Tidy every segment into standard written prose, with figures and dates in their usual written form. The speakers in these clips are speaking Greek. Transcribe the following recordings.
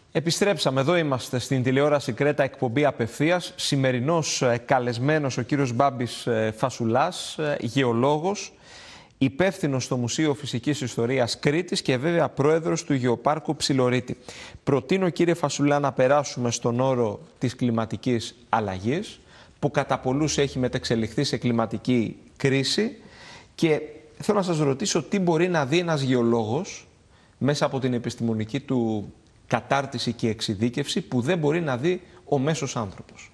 Επιστρέψαμε, εδώ είμαστε στην τηλεόραση Κρέτα, εκπομπή απευθείας. Σημερινός καλεσμένος ο κύριος Μπάμπης Φασουλάς, γεωλόγος, υπεύθυνος στο Μουσείο Φυσικής Ιστορίας Κρήτης και βέβαια πρόεδρος του Γεωπάρκου Ψιλορίτη. Προτείνω, κύριε Φασουλά, να περάσουμε στον όρο της κλιματικής αλλαγής, που κατά πολλούς έχει μετεξελιχθεί σε κλιματική κρίση, και θέλω να σας ρωτήσω τι μπορεί να δει ένας γεωλόγος μέσα από την επιστημονική του κατάρτιση και εξειδίκευση που δεν μπορεί να δει ο μέσος άνθρωπος.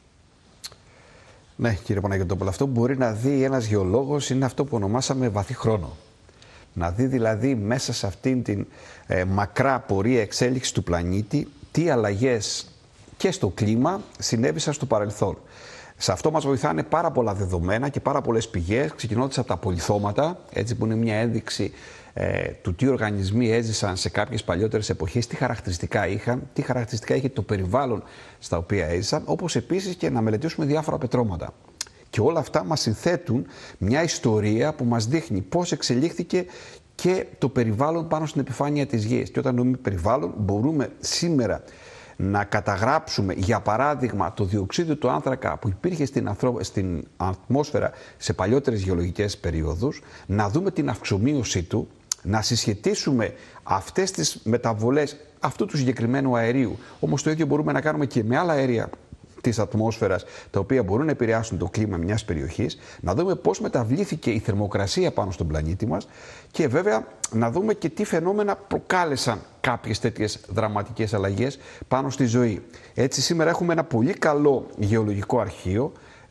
Ναι, κύριε Παναγιωτόπουλο, αυτό που μπορεί να δει ένας γεωλόγος είναι αυτό που ονομάσαμε βαθύ χρόνο. Να δει δηλαδή μέσα σε αυτήν την μακρά πορεία εξέλιξης του πλανήτη τι αλλαγές και στο κλίμα συνέβησαν στο παρελθόν. Σε αυτό μας βοηθάνε πάρα πολλά δεδομένα και πάρα πολλές πηγές, ξεκινώντας από τα πολυθώματα, έτσι, που είναι μια ένδειξη του τι οργανισμοί έζησαν σε κάποιες παλιότερες εποχές, τι χαρακτηριστικά είχαν, τι χαρακτηριστικά είχε το περιβάλλον στα οποία έζησαν, όπως επίσης και να μελετήσουμε διάφορα πετρώματα. Και όλα αυτά μας συνθέτουν μια ιστορία που μας δείχνει πώς εξελίχθηκε και το περιβάλλον πάνω στην επιφάνεια της Γης. Και όταν νομίζουμε περιβάλλον, μπορούμε σήμερα να καταγράψουμε, για παράδειγμα, το διοξείδιο του άνθρακα που υπήρχε στην ατμόσφαιρα σε παλιότερες γεωλογικές περιόδους, να δούμε την αυξομοίωσή του, να συσχετίσουμε αυτές τις μεταβολές αυτού του συγκεκριμένου αερίου. Όμως το ίδιο μπορούμε να κάνουμε και με άλλα αέρια της ατμόσφαιρας, τα οποία μπορούν να επηρεάσουν το κλίμα μιας περιοχής, να δούμε πώς μεταβλήθηκε η θερμοκρασία πάνω στον πλανήτη μας και βέβαια να δούμε και τι φαινόμενα προκάλεσαν κάποιες τέτοιες δραματικές αλλαγές πάνω στη ζωή. Έτσι σήμερα έχουμε ένα πολύ καλό γεωλογικό αρχείο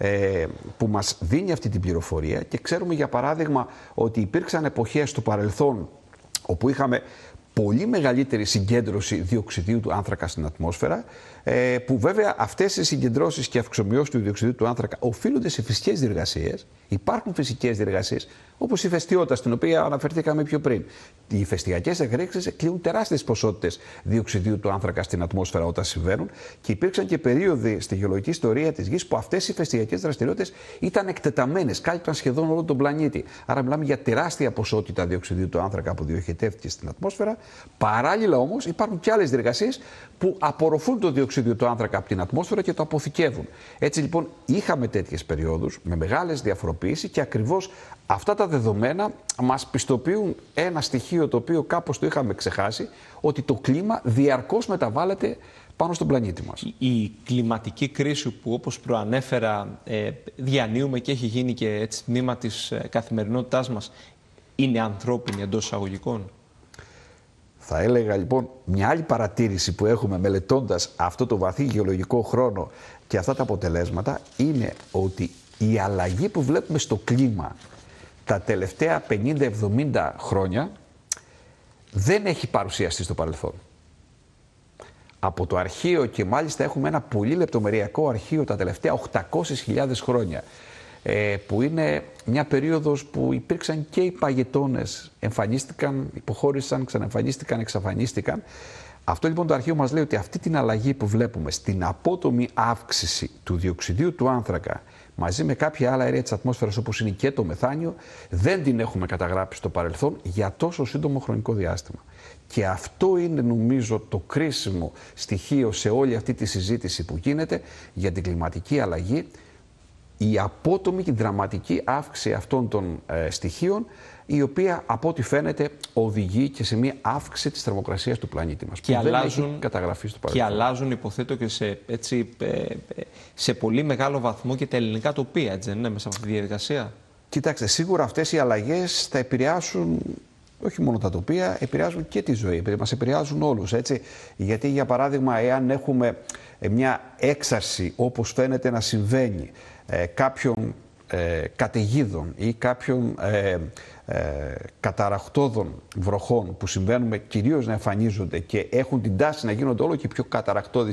που μας δίνει αυτή την πληροφορία και ξέρουμε για παράδειγμα ότι υπήρξαν εποχές στο παρελθόν όπου είχαμε πολύ μεγαλύτερη συγκέντρωση διοξιδίου του άνθρακα στην ατμόσφαιρα, που βέβαια αυτές οι συγκεντρώσεις και αυξομοιώσεις του διοξιδίου του άνθρακα οφείλονται σε φυσικές διεργασίες. Υπάρχουν φυσικές διεργασίες, όπως η ηφαιστειότητα, στην οποία αναφερθήκαμε πιο πριν. Οι ηφαιστειακές εκρήξεις κλείουν τεράστιες ποσότητες διοξιδίου του άνθρακα στην ατμόσφαιρα όταν συμβαίνουν και υπήρξαν και περίοδοι στη γεωλογική ιστορία της Γης που αυτές οι ηφαιστειακές δραστηριότητες ήταν εκτεταμένες, κάλυπταν σχεδόν όλο τον πλανήτη. Άρα μιλάμε για τεράστια ποσότητα διοξιδίου του άνθρακα που διοχετεύτηκε στην ατμόσφαιρα. Παράλληλα όμως υπάρχουν και άλλες διεργασίες που απορροφούν το διοξείδιο του άνθρακα από την ατμόσφαιρα και το αποθηκεύουν. Έτσι λοιπόν είχαμε τέτοιες περιόδους με μεγάλες διαφοροποίησεις και ακριβώς αυτά τα δεδομένα μας πιστοποιούν ένα στοιχείο το οποίο κάπως το είχαμε ξεχάσει, ότι το κλίμα διαρκώς μεταβάλλεται πάνω στον πλανήτη μας. Η κλιματική κρίση που, όπως προανέφερα, διανύουμε και έχει γίνει και έτσι τμήμα της καθημερινότητάς μας, είναι ανθρώπινη εντός εισαγωγικών? Θα έλεγα λοιπόν μια άλλη παρατήρηση που έχουμε μελετώντας αυτό το βαθύ γεωλογικό χρόνο και αυτά τα αποτελέσματα είναι ότι η αλλαγή που βλέπουμε στο κλίμα τα τελευταία 50-70 χρόνια δεν έχει παρουσιαστεί στο παρελθόν. Από το αρχείο, και μάλιστα έχουμε ένα πολύ λεπτομεριακό αρχείο τα τελευταία 800.000 χρόνια, που είναι μια περίοδος που υπήρξαν και οι παγετώνες, εμφανίστηκαν, υποχώρησαν, ξαναεμφανίστηκαν, εξαφανίστηκαν. Αυτό λοιπόν το αρχείο μας λέει ότι αυτή την αλλαγή που βλέπουμε στην απότομη αύξηση του διοξιδίου του άνθρακα μαζί με κάποια άλλα αέρια της ατμόσφαιρας όπως είναι και το μεθάνιο, δεν την έχουμε καταγράψει στο παρελθόν για τόσο σύντομο χρονικό διάστημα. Και αυτό είναι νομίζω το κρίσιμο στοιχείο σε όλη αυτή τη συζήτηση που γίνεται για την κλιματική αλλαγή, η απότομη και δραματική αύξηση αυτών των στοιχείων, η οποία από ό,τι φαίνεται οδηγεί και σε μια αύξηση της θερμοκρασίας του πλανήτη μας. Και που δεν έχει καταγραφεί στο παρελθόν. Και αλλάζουν, υποθέτω, και σε πολύ μεγάλο βαθμό και τα ελληνικά τοπία, έτσι δεν είναι, μέσα από αυτή τη διαδικασία? Κοιτάξτε, σίγουρα αυτές οι αλλαγές θα επηρεάσουν όχι μόνο τα τοπία, επηρεάζουν και τη ζωή. Μας επηρεάζουν όλους, έτσι. Γιατί, για παράδειγμα, εάν έχουμε μια έξαρση, όπως φαίνεται να συμβαίνει, κάποιων καταιγίδων ή κάποιων καταρακτώδων βροχών που συμβαίνουν κυρίως να εμφανίζονται και έχουν την τάση να γίνονται όλο και πιο καταρακτώδεις